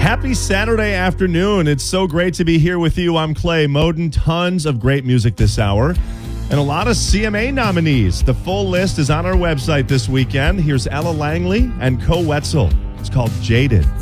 Happy Saturday afternoon. It's so great to be here with you. I'm Clay Moden. Tons of great music this hour and a lot of CMA nominees. The full list is on our website this weekend. Here's Ella Langley and Co Wetzel. It's called Jaded.